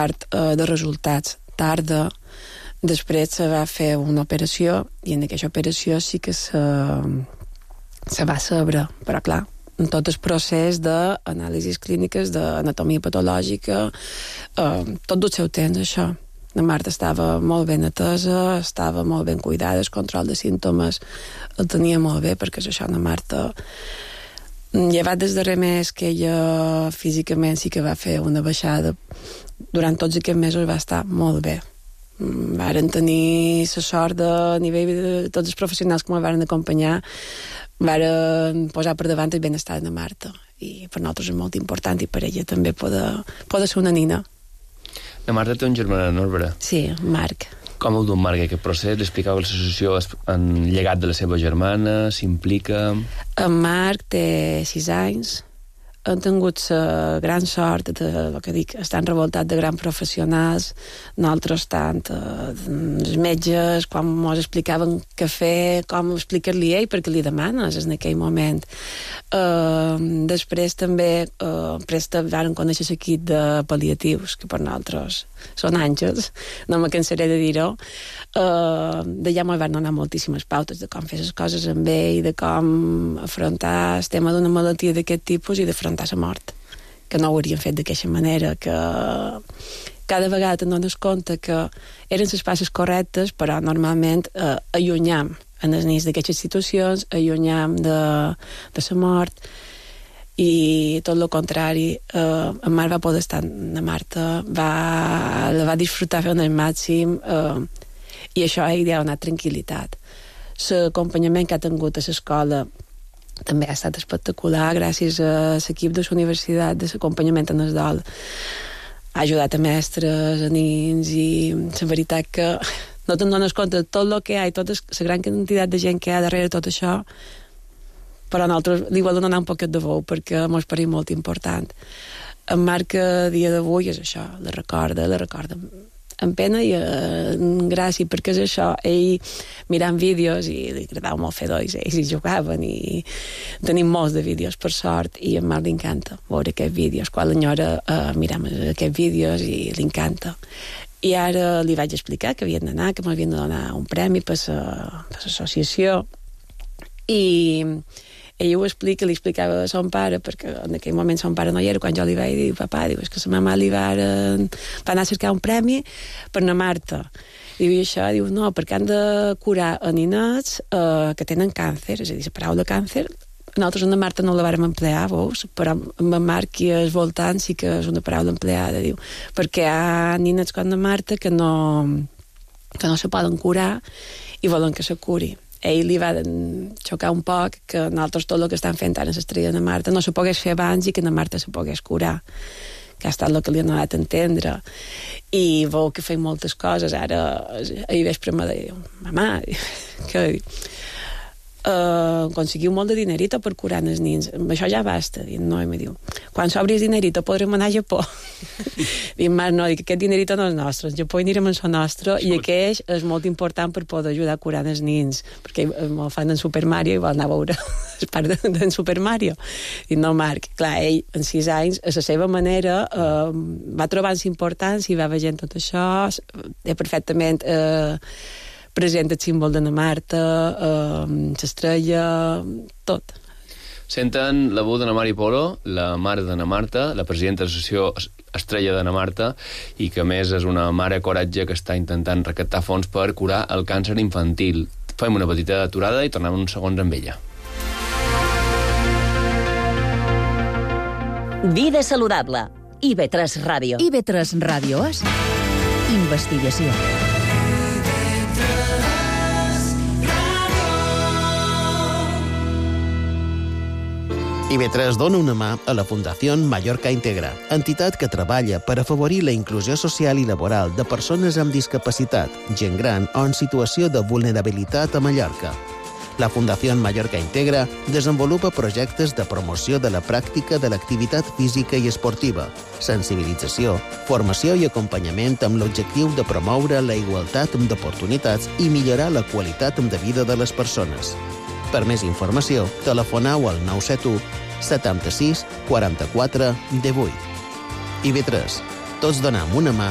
part de resultats tarda. Després se va fer una operació i en aquesta operació sí que se va saber, però clar, en tot el procés d'anàlisis clíniques, d'anatomia patològica, tot el seu temps, això. La Marta estava molt ben atesa, estava molt ben cuidada, el control de símptomes el tenia molt bé, perquè és això, la Marta, llevat des darrer mes que ella físicament sí que va fer una baixada, durant tots aquests mesos va estar molt bé. Varen tenir la sort de nivell de tots els professionals que me varen acompanyar, varen posar per davant el benestar de la Marta, i per nosaltres és molt important, i per ella també pot ser una nina. La Marta té un germà, Nòrbera. Sí, Marc. Com heu dut, Marc, aquest procés? Li explicava que l'associació en llegat de la seva germana, s'implica... En Marc té 6 anys, han tingut la gran sort de, el que dic, estan revoltats de grans professionals, nosaltres tant, els metges, quan ens explicaven què fer, com explicar-li ell, perquè li demanes en aquell moment. Després també varen conèixer l'equip de pal·liatius, que per nosaltres són àngels, no me cansaré de dir-ho. D'allà m'ho van donar moltíssimes pautes de com fer les coses amb ell, de com afrontar el tema d'una malaltia d'aquest tipus i d'afrontar la mort, que no ho haurien fet d'aquesta manera, que cada vegada te'n dones compte que eren les passes correctes, però normalment allunyam en els nens d'aquestes situacions, allunyam de la mort, i tot el contrari, en Marc va poder estar, la Marta la va disfrutar fent el màxim, i això a ell li ha donat tranquil·litat. L'acompanyament que ha tingut a l'escola també ha estat espectacular, gràcies a l'equip de la universitat, de l'acompanyament en el dol. Ha ajudat a mestres, a nins, i la veritat que no te'n dones compte de tot el que hi ha i tota la gran quantitat de gent que hi ha darrere tot això, però nosaltres li volem donar un poquet de veu perquè mos pareix molt important. En Marc, a dia d'avui, és això, la recorda amb pena i gràcia, perquè és això, ell mirant vídeos, i li agradava molt fer d'olls, ells hi jugaven, i tenim molts de vídeos, per sort, i a Marc li encanta veure aquests vídeos, quan l'enyora miram aquests vídeos i li encanta. I ara li vaig explicar que havien d'anar, que m'havien de donar un premi per l'associació, i ell ho explica, li explicava a son pare, perquè en aquell moment son pare no hi era, quan jo li vaig dir, papà, diu, és que la mamà li va anar a cercar un premi per la Marta. Diu, i això? Diu, no, perquè han de curar a ninets que tenen càncer, és a dir, la paraula càncer, nosaltres en la Marta no la vàrem emplear, veus? Però amb en Marc i al voltant sí que és una paraula empleada, diu, perquè hi ha ninets com la Marta que no se poden curar i volen que se curi. Ell li va xocar un poc que nosaltres tot el que estan fent ara en l'estrella de Marta no se pogués fer abans i que la Marta se pogués curar, que ha estat el que li ha donat a entendre. I veu que feim moltes coses. Ara, ahir vespre me deia, mamà, que aconseguiu molt de dinerito per curar els nins. Amb això ja basta. No, i me diu, quan s'obri el dinerito podrem anar a Japó. Dic, Marc, no, aquest dinerito no és nostre. Al Japó anirem en el nostre, i aquest és molt important per poder ajudar a curar els nins, perquè me'l fan en Super Mario i vol anar a veure el part d'en Super Mario. Dic, no, Marc, clar, ell, en 6 anys, a la seva manera, va trobar-se important, i va veient tot això, té perfectament present el símbol de la Marta, l'estrella, tot. Senten la veu de na Mari Polo, la mare de na Marta, la presidenta de l'associació Estrella de na Marta, i que a més és una mare coratge que està intentant recaptar fons per curar el càncer infantil. Fem una petita aturada i tornem uns segons amb ella. Vida saludable. IB3 Ràdio. IB3 Ràdio és investigació. IB3 dona una mà a la Fundació Mallorca Integra, entitat que treballa per afavorir la inclusió social i laboral de persones amb discapacitat, gent gran o en situació de vulnerabilitat a Mallorca. La Fundació Mallorca Integra desenvolupa projectes de promoció de la pràctica de l'activitat física i esportiva, sensibilització, formació i acompanyament amb l'objectiu de promoure la igualtat d'oportunitats i millorar la qualitat de vida de les persones. Per més informació, telefoneu al 971 76 44 18. IB3. Tots donem una mà